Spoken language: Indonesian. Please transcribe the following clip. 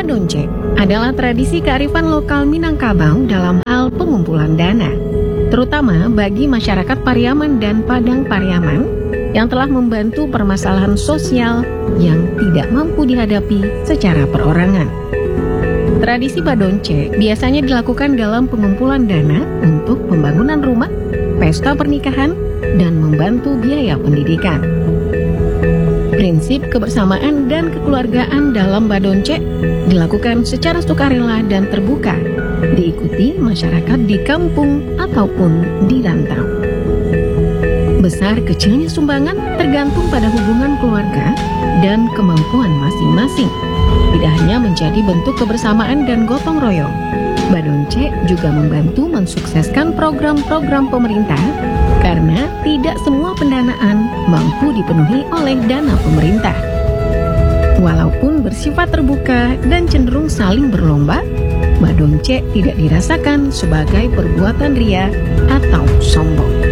Badonce adalah tradisi kearifan lokal Minangkabau dalam hal pengumpulan dana, terutama bagi masyarakat Pariaman dan Padang Pariaman yang telah membantu permasalahan sosial yang tidak mampu dihadapi secara perorangan. Tradisi Badonce biasanya dilakukan dalam pengumpulan dana untuk pembangunan rumah, pesta pernikahan, dan membantu biaya pendidikan. Prinsip kebersamaan dan kekeluargaan dalam Badonce dilakukan secara sukarela dan terbuka, diikuti masyarakat di kampung ataupun di rantau. Besar kecilnya sumbangan tergantung pada hubungan keluarga dan kemampuan masing-masing. Tidak hanya menjadi bentuk kebersamaan dan gotong royong, Badonce juga membantu mensukseskan program-program pemerintah karena tidak semua pendanaan mampu dipenuhi oleh dana pemerintah. Walaupun bersifat terbuka dan cenderung saling berlomba, Badonce tidak dirasakan sebagai perbuatan ria atau sombong.